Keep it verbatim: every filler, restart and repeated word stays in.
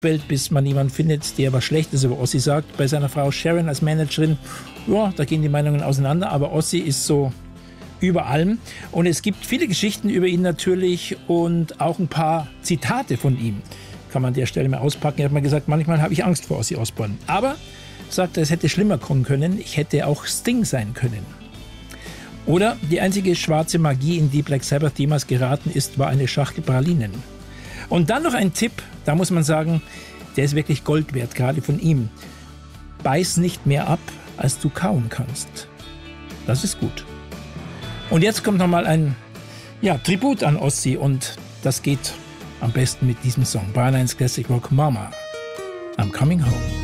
Welt, bis man jemanden findet, der was Schlechtes über Ozzy sagt. Bei seiner Frau Sharon als Managerin, ja, da gehen die Meinungen auseinander, aber Ozzy ist so über allem. Und es gibt viele Geschichten über ihn natürlich und auch ein paar Zitate von ihm. Kann man an der Stelle mal auspacken. Er hat mal gesagt, manchmal habe ich Angst vor Ozzy Osbourne. Aber, sagt er, es hätte schlimmer kommen können. Ich hätte auch Sting sein können. Oder die einzige schwarze Magie, in die Black Sabbath jemals geraten ist, war eine Schachtel Pralinen. Und dann noch ein Tipp, da muss man sagen, der ist wirklich Gold wert, gerade von ihm. Beiß nicht mehr ab, als du kauen kannst. Das ist gut. Und jetzt kommt nochmal ein ja, Tribut an Ozzy und das geht am besten mit diesem Song. Brian Eno's Classic Rock, Mama, I'm Coming Home.